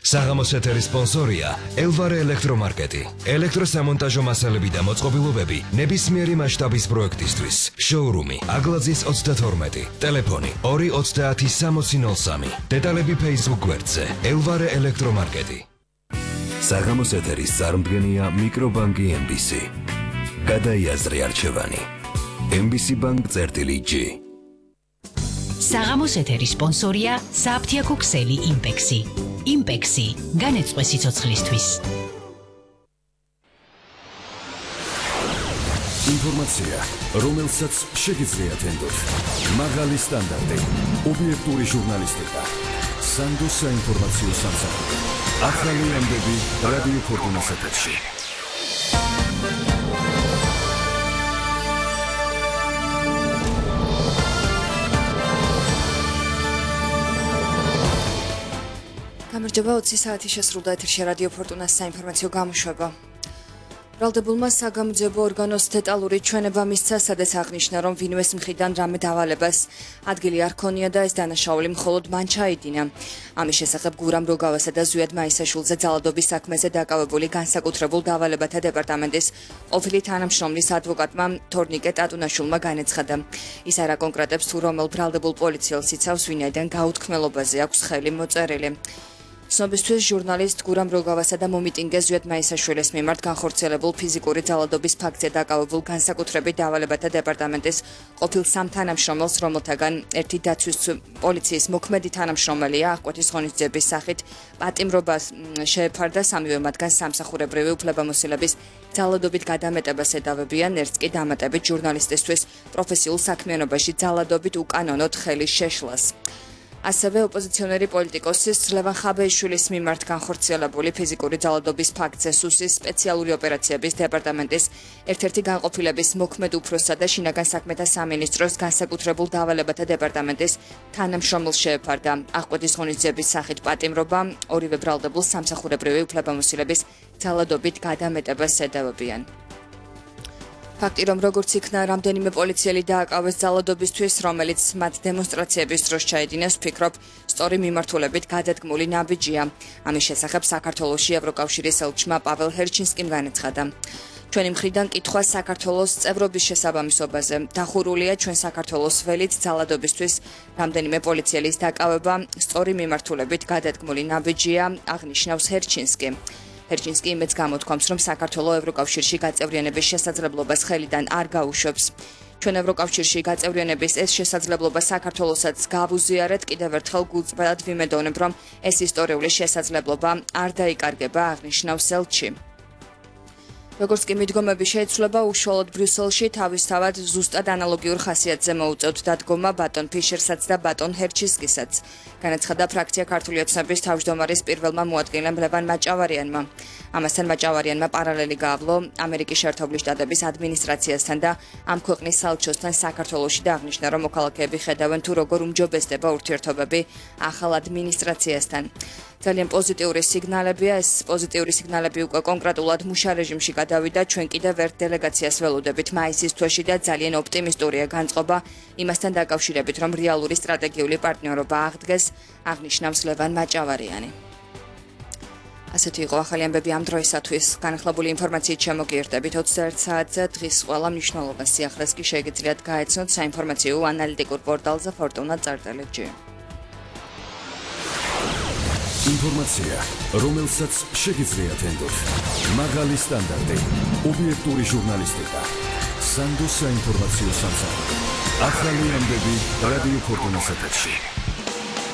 საღამოს ეთერის სპონსორია ელვარე ელექტრომარკეტი. ელექტროსამონტაჟო მასალები და მოწყობილობები ნებისმიერი მასშტაბის პროექტისთვის. შოურუმი აგლაძის 32. ტელეფონი 2306003. დეტალები Facebook გვერდზე ელვარე ელექტრომარკეტი. საღამოს ეთერის წარმდგენია მიკრობანკი MBC. გადაიაზრე არჩევანი. MBC Bank-G. საღამოს ეთერის სპონსორია სააფთიაქო ქსელი იმპექსი. იმპექსი განეწყვე სიცოცხლისთვის. ინფორმაცია, რომელსაც შეგიძლიათ ენდოთ. მაღალი სტანდარტი, ობიექტური ჟურნალისტიკა. სანდო საინფორმაციო სამსახური. ახალი ამბები რადიო ფორტუნას ეთერში. გამარჯობა 20 საათი შესრულდა ეთერში რადიო ფორტუნას საინფორმაციო გამოშვება. ბრალდებულმა საგამოძიებო ორგანოს დეტალური ჩვენება მისცა, სადაც აღნიშნა, რომ ვინმეს მხრიდან რამე დავალებას ადგილი არ ქონია და ეს დანაშაული მხოლოდ მან ჩაიდინა. ამის შესახებ გურამ როგავასა და ზვიად მაისაშვილზე ძალადობის საქმეზე დაკავებული განსაკუთრებულ დავალებათა დეპარტამენტის ყოფილი თანამშრომლის ადვოკატმა თორნიკე ტატუნაშვილმა განეცხადა. ის არ აკონკრეტებს თუ რომელ ბრალდებულ პოლიციელს იცავს, ვინაიდან გაუთქმელობაზე აქვს ხელი მოწერილი. ცნობისთვის ჟურნალისტ გურამ როგავასა და მომიტინგე ზვიად მაისაშვილის მიმართ განხორციელებულ ფიზიკური ძალადობის ფაქტზე დაკავებულ განსაკუთრებით დავალებათა დეპარტამენტის ყოფილ სამ თანამშრომელს, რომელთაგან ერთი დაცვის პოლიციის მოქმედი თანამშრომელია, აღკვეთის ღონისძიების სახით პატიმრობას შეეფარდა, სამივე მათგან სამსახურებრივი უფლებამოსილების ძალადობით გადამეტებას ედავებიან, ერთს კი დამატებით ჟურნალისტისთვის პროფესიულ საქმიანობაში ძალადობით უკანონოდ ხელის შეშლას. ასევე ოპოზიციონერი პოლიტიკოსის ლევან ხაბეიშვილის მიმართ განხორციელებული ფიზიკური ძალადობის ფაქტზე სუსის სპეციალური ოპერაციების დეპარტამენტის ერთ-ერთი განყოფილების მოქმედ უფროსსა და შინაგან საქმეთა სამინისტროს განსაკუთრებულ დავალებათა დეპარტამენტის თანამშრომელს შეეფარდა. აღკვეთის ღონისძიების სახით პატიმრობა, ორივე ბრალდებულს სამსახურებრივი უფლებამოსილების ძალადობით გადამეტებას ედავებიან. ფაქტი, რომ როგორც იქნა რამდენიმე პოლიციელი დააკავეს ძალადობისთვის, რომელიც მათ დემონსტრაციების დროს ჩაედინეს, ვფიქრობ, სწორი მიმართულებით გადადგმული ნაბიჯია. ამის შესახებ საქართველოში ევროკავშირის ელჩმა პაվել ჰერჩინსკიმ განეცხადა. ჩვენი მხრიდან კითხვა საქართველოს წევრობის შესაბამისობაზე. დახურულია ჩვენ საქართველოს ველით ძალადობისთვის რამდენიმე პოლიციელის დაკავება, სწორი მიმართულებით გადადგმული ნაბიჯია, აღნიშნავს ჰერჩინსკი. ჰერჩინსკი იმედს გამოთქვამს, რომ საქართველო ევროკავშირში გაწევრიანების შესაძლებლობას ხელიდან არ გაუშვებს. ჩვენ ევროკავშირში გაწევრიანების ეს შესაძლებლობა საქართველოსაც გავუზიარეთ, კიდევ ერთხელ გულწრფელად ვიმედოვნებ, რომ ეს ისტორიული შესაძლებლობა არ დაიკარგება, აღნიშნავს ელჩი. როგორც კი მიდგომები შეიცვლება, უშუალოდ ბრიუსელში თავისთავად ზუსტად ანალოგიურ ხასიათზე მოუწევთ დადგომა ბატონ ფიშერსაც და ბატონ ჰერჩინსკისაც. განაცხადა ფრაქცია ქართული ოცნების თავმჯდომარის პირველმა მოადგილემ ლევან მაჭავარიანმა. ამასთან მაჭავარიანმა პარალელი გაავლო ამერიკის შეერთებული შტატების ადმინისტრაციასთან და ამ ქვეყნის საელჩოსთან საქართველოში და აღნიშნა, რომ მოქალაქეები ხედავენ თუ როგორ უმჯობესდება ურთიერთობები ახალ ადმინისტრაციასთან. ძალიან პოზიტიური სიგნალებია, ეს პოზიტიური სიგნალები უკვე კონკრეტულად მუშა რეჟიმში გადავიდა, ჩვენ კიდევ ერთ დელეგაციას ველოდებით მაისის თვეში და ძალიან ოპტიმისტურია განწყობა იმასთან დაკავშირებით, რომ რეალური სტრატეგიული პარტნიორობა აღდგეს, აღნიშნავს ლევან მაჭავარიანი. ასეთი იყო ახალი ამბები ამ დროისათვის. განახლებული ინფორმაციით შემოგიერთებით 21 საათზე. დღის ყველა მნიშვნელოვან სიახლეს კი შეგიძლიათ გაეცნოთ საინფორმაციო ანალიტიკურ პორტალზე fortuna.gr. ინფორმაცია, რომელსაც შეგიძლიათ ენდოთ. მაღალი სტანდარტი, ობიექტური ჟურნალისტიკა. სანდო საინფორმაციო სამსახური. ახალი ამბები რადიო ფორტუნას ეთერში.